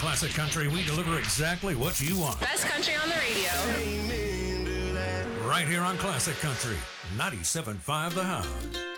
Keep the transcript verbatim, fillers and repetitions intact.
Classic Country, we deliver exactly what you want. Best country on the radio. Right here on Classic Country, ninety-seven point five The Hound.